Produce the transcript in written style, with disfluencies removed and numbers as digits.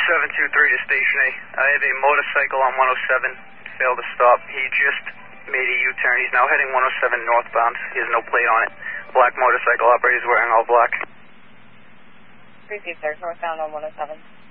723 to Station A. I have a motorcycle on 107. Failed to stop. He just made a U-turn. He's now heading 107 northbound. He has no plate on it. Black motorcycle operator is wearing all black. 326, northbound on 107.